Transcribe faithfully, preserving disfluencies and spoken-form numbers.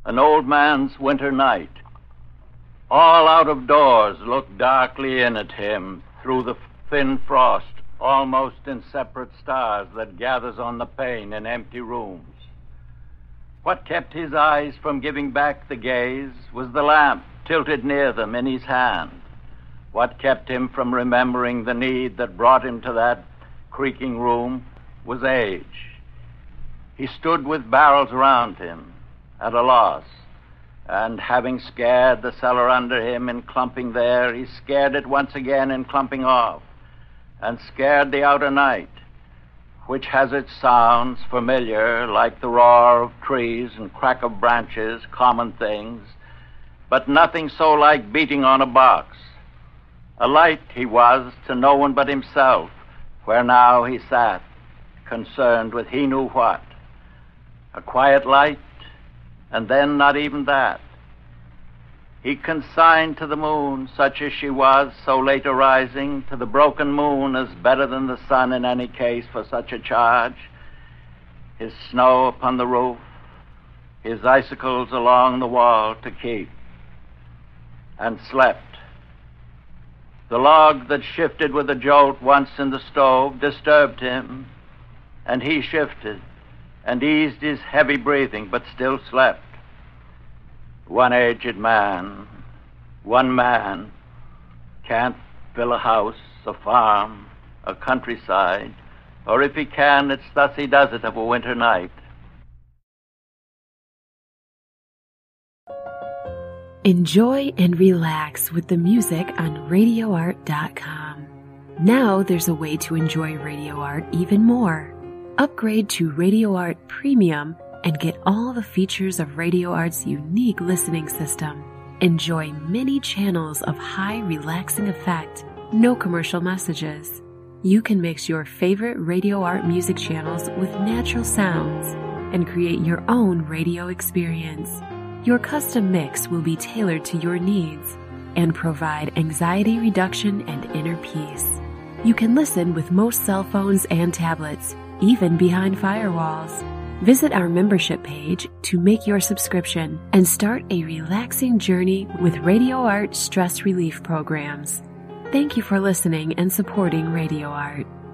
an old man's winter night. All out of doors looked darkly in at him through the thin frost, almost in separate stars that gathers on the pane in empty rooms. What kept his eyes from giving back the gaze was the lamp tilted near them in his hand. What kept him from remembering the need that brought him to that creaking room was age. He stood with barrels around him, at a loss, and having scared the cellar under him in clumping there, he scared it once again in clumping off, and scared the outer night, which has its sounds familiar, like the roar of trees and crack of branches, common things, but nothing so like beating on a box. A light he was to no one but himself, where now he sat, concerned with he knew what. A quiet light, and then not even that. He consigned to the moon, such as she was, so late arising, to the broken moon as better than the sun in any case for such a charge, his snow upon the roof, his icicles along the wall to keep, and slept. The log that shifted with a jolt once in the stove disturbed him, and he shifted and eased his heavy breathing, but still slept. One aged man, one man, can't fill a house, a farm, a countryside, or if he can, it's thus he does it of a winter night. Enjoy and relax with the music on radio art dot com. Now there's a way to enjoy Radio Art even more. Upgrade to Radio Art Premium and get all the features of Radio Art's unique listening system. Enjoy many channels of high relaxing effect, no commercial messages. You can mix your favorite Radio Art music channels with natural sounds and create your own radio experience. Your custom mix will be tailored to your needs and provide anxiety reduction and inner peace. You can listen with most cell phones and tablets, even behind firewalls. Visit our membership page to make your subscription and start a relaxing journey with Radio Art stress relief programs. Thank you for listening and supporting Radio Art.